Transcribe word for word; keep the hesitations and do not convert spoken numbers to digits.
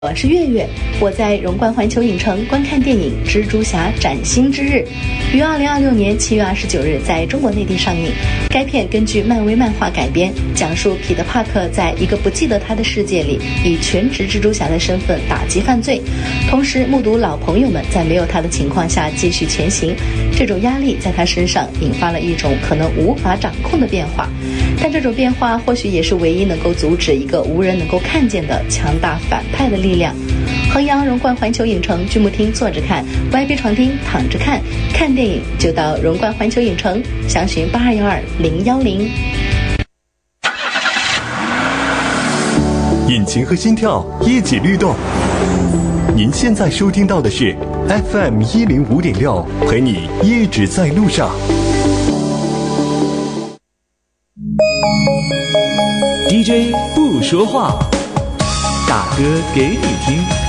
我是月月，我在荣冠环球影城观看电影《蜘蛛侠：崭新之日》，于二零二六年七月二十九日在中国内地上映。该片根据漫威漫画改编，讲述彼得·帕克在一个不记得他的世界里，以全职蜘蛛侠的身份打击犯罪，同时目睹老朋友们在没有他的情况下继续前行。这种压力在他身上引发了一种可能无法掌控的变化，但这种变化或许也是唯一能够阻止一个无人能够看见的强大反派的力量。衡阳荣冠环球影城剧目厅坐着看， Y B 床厅躺着看，看电影就到荣冠环球影城，详询八二幺二零幺零。 引擎和心跳一起律动。您现在收听到的是 F M 一零五点六，陪你一直在路上。 D J 不说话，大哥给你听。